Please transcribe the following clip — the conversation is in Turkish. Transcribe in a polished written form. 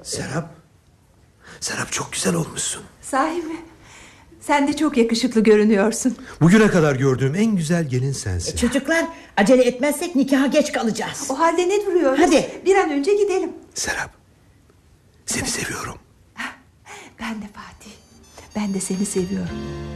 Serap. Serap, çok güzel olmuşsun. Sahi mi? Sen de çok yakışıklı görünüyorsun. Bugüne kadar gördüğüm en güzel gelin sensin. Çocuklar, acele etmezsek nikaha geç kalacağız. O halde ne duruyoruz? Hadi. Bir an önce gidelim. Serap, seni seviyorum. Ben de Fatih. Ben de seni seviyorum.